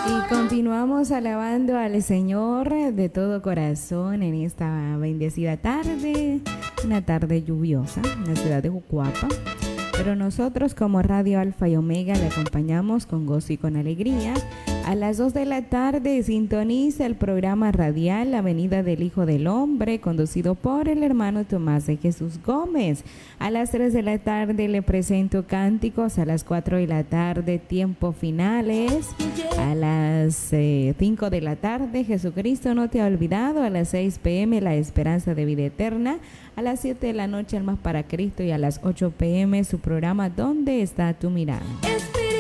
Y continuamos alabando al Señor de todo corazón en esta bendecida tarde, una tarde lluviosa en la ciudad de Jucuapa. Pero nosotros como Radio Alfa y Omega le acompañamos con gozo y con alegría. A las 2 de la tarde sintoniza el programa radial La Venida del Hijo del Hombre, conducido por el hermano Tomás de Jesús Gómez. A las 3 de la tarde le presento cánticos. A las 4 de la tarde, tiempos finales. A las 5 de la tarde, Jesucristo no te ha olvidado. A las 6 p.m., La Esperanza de Vida Eterna. A las 7 de la noche, Almas para Cristo. Y a las 8 p.m., su programa ¿Dónde está tu mirada?